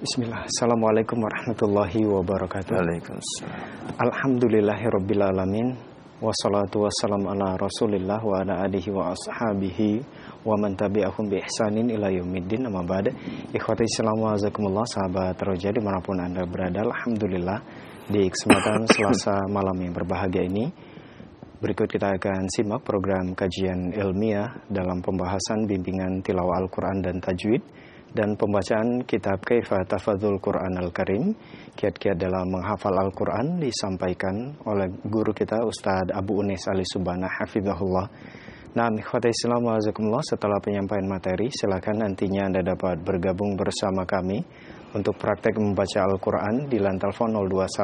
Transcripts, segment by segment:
Bismillah. Assalamualaikum warahmatullahi wabarakatuh. Waalaikumsalam. Alhamdulillahirabbil alamin. Wassalatu wassalamu ala Rasulillah wa ala alihi wa ashabihi wa man tabi'ahum bi ihsanin ila yaumiddin. Amma ba'd. Ikhwati Islam wa azakumullah, sahabat Roja dimanapun Anda berada. Alhamdulillah, di kesempatan Selasa malam yang berbahagia ini, berikut kita akan simak program kajian ilmiah dalam pembahasan bimbingan tilawah Al-Quran dan tajwid dan pembacaan kitab Kaifa Tahfadzul Quran Al-Karim, kiat-kiat dalam menghafal Al-Quran, disampaikan oleh guru kita Ustadz Abu Unis Ali Subana hafizahullah. Nah, ikhwati Islam wa azakumullah, setelah penyampaian materi, silakan nantinya Anda dapat bergabung bersama kami untuk praktek membaca Al-Quran di line telepon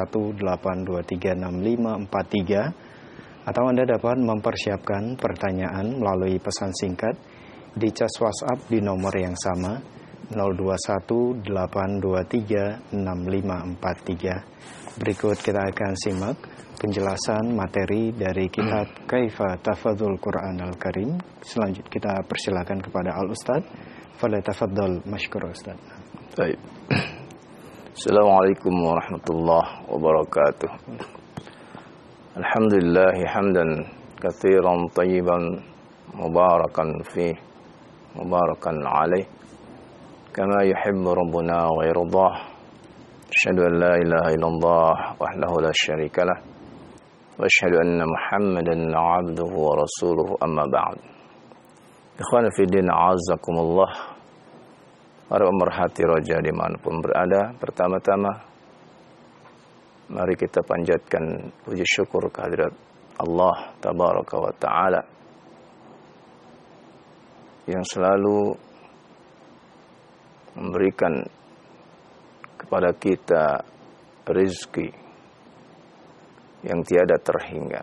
0218236543, atau Anda dapat mempersiapkan pertanyaan melalui pesan singkat di cas WhatsApp di nomor yang sama 0218236543. Berikut kita akan simak penjelasan materi dari kitab Kaifa Tahfadzul Quran Al-Karim. Selanjutnya kita persilakan kepada Al-Ustaz. Falyatafaddal mashkur Ustaz. Baik. Assalamualaikum warahmatullahi wabarakatuh. Alhamdulillah hamdan katsiran tayyiban mubarakan fi mubarakan alaih kama yuhibbu rabbuna wa yardah. Asyhadu an la ilaha illallah wahdahu la syarika lah wa asyhadu anna Muhammadan 'abduhu wa rasuluhu, amma ba'd. Ikhwan fi din, a'azzakumullah. Para pemerhati Roja dimanapun berada, pertama-tama mari kita panjatkan puji syukur kehadirat Allah tabaraka wa ta'ala yang selalu memberikan kepada kita rezeki yang tiada terhingga.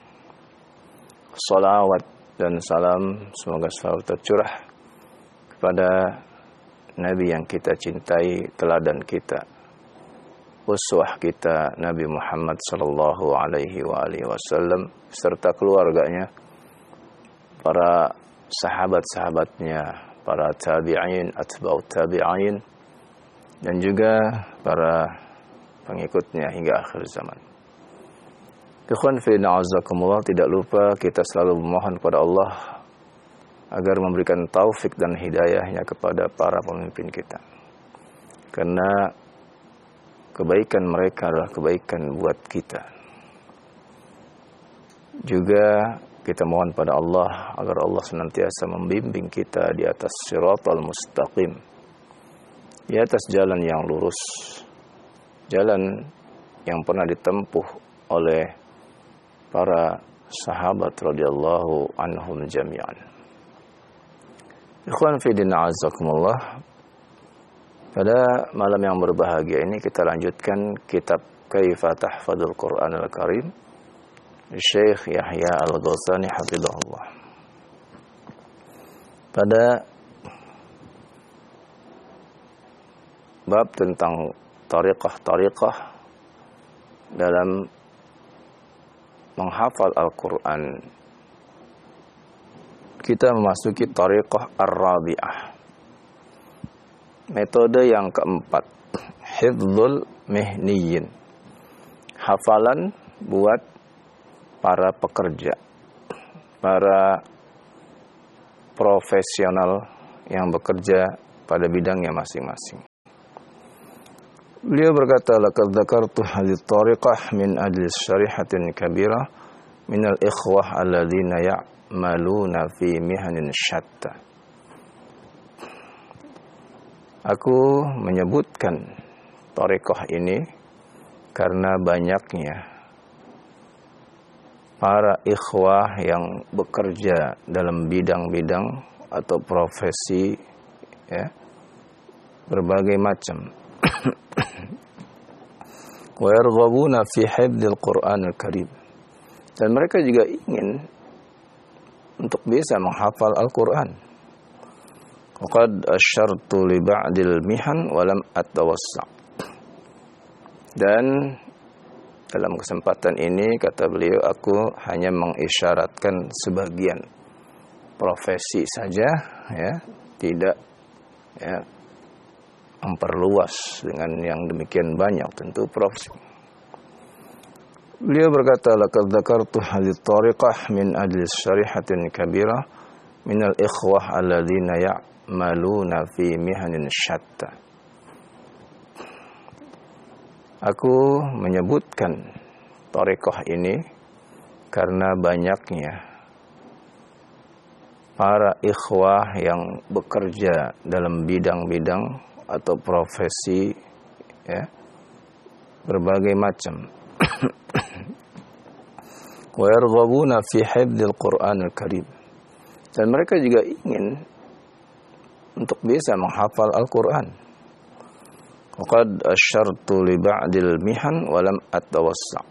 Salawat dan salam semoga selalu tercurah kepada Nabi yang kita cintai, teladan kita, uswah kita, Nabi Muhammad sallallahu alaihi wasallam, serta keluarganya, para sahabat-sahabatnya, para tabi'in, atba'ut tabi'in, dan juga para pengikutnya hingga akhir zaman. Ikhwan fi na'azakumullah, tidak lupa kita selalu memohon kepada Allah agar memberikan taufik dan hidayahnya kepada para pemimpin kita. Karena kebaikan mereka adalah kebaikan buat kita. Juga kita mohon pada Allah agar Allah senantiasa membimbing kita di atas siratal mustaqim, di atas jalan yang lurus, jalan yang pernah ditempuh oleh para sahabat radhiyallahu anhum jami'an. Ikhwan fi din, a'azzakumullah. Pada malam yang berbahagia ini kita lanjutkan kitab Kaifa Tahfadzul Quran Al-Karim Syekh Yahya Al-Ghasani hafizahullah. Pada bab tentang tariqah-tariqah dalam menghafal Al-Quran, kita memasuki tariqah ar-rabi'ah, metode yang keempat, hifdzul mihniyin, hafalan buat para pekerja, para profesional yang bekerja pada bidangnya masing-masing. Beliau berkata, laqad dzakartu hadhihi tariqah min ajli syarihatin kabirah min al-ikhwah alladziina ya'maluna fi mihanin syatta. Aku menyebutkan tariqah ini karena banyaknya para ikhwah yang bekerja dalam bidang-bidang atau profesi, ya, berbagai macam. Wa yarghabuna fi hifdzil Qur'an Al-Karim. Dan mereka juga ingin untuk bisa menghafal Al-Qur'an. Waqad asyartu li ba'dil mihan wa lam atawassa'. Dan dalam kesempatan ini, kata beliau, aku hanya mengisyaratkan sebagian profesi saja, ya, tidak, ya, memperluas dengan yang demikian banyak tentu profesi. Beliau berkata, laqad dzakartu hadhihi tariqah min ajli syarihatin kabirah min al-ikhwah alladzina ya'maluna fi mihanin syatta. Aku menyebutkan tariqah ini karena banyaknya para ikhwah yang bekerja dalam bidang-bidang atau profesi ya, berbagai macam. Wa yarghabuna fi hifdzil Qur'anil Karim. Dan mereka juga ingin untuk bisa menghafal Al-Qur'an. Waqad asyartu li ba'dil mihan wa lam atawassa'.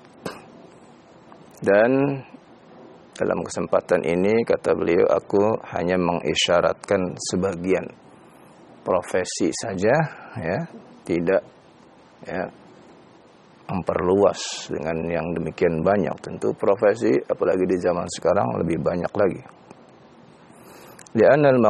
Dan dalam kesempatan ini, kata beliau, aku hanya mengisyaratkan sebagian profesi saja, ya, tidak ya, memperluas dengan yang demikian banyak. Tentu profesi, apalagi di zaman sekarang, lebih banyak lagi. Li'anna